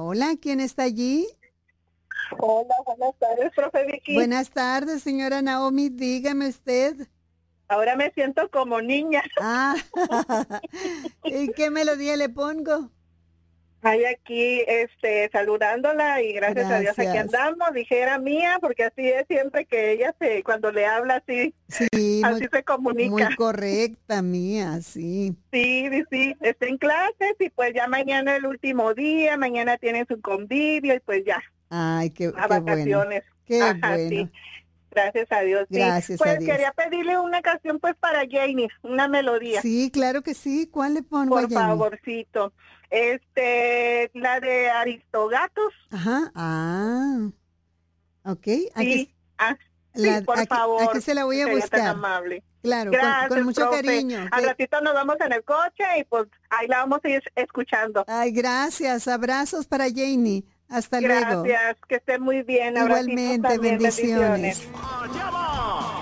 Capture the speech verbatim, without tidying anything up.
hola, ¿quién está allí? Hola, buenas tardes, profe Vicky. Buenas tardes, señora Naomi, dígame usted. Ahora me siento como niña. Ah, ¿y qué melodía le pongo? Hay aquí, este, saludándola y gracias, gracias a Dios aquí andamos. Dije era mía porque así es siempre que ella se, cuando le habla así, sí, así muy, se comunica. Muy correcta, mía, sí. Sí, sí, sí, está en clases y pues ya mañana el último día, mañana tienen su convivio y pues ya. Ay, qué, a qué vacaciones. bueno. Qué Ajá, bueno. Sí. Gracias a Dios, sí. Gracias pues a Dios. quería pedirle una canción pues para Janie, una melodía. Sí, claro que sí. ¿Cuál le pongo Por a Janie? favorcito. Este, la de Aristogatos. Ajá, ah, ok. Sí, Aquí, ah, la, sí, por aquí, favor. aquí se la voy a Sería buscar. tan amable. Claro, Gracias, con, con mucho profe. cariño. Al Que... ratito nos vamos en el coche y pues ahí la vamos a ir escuchando. Ay, gracias. Abrazos para Janie. Hasta Gracias, luego. que esté muy bien. Igualmente, Abracitos también, bendiciones. bendiciones.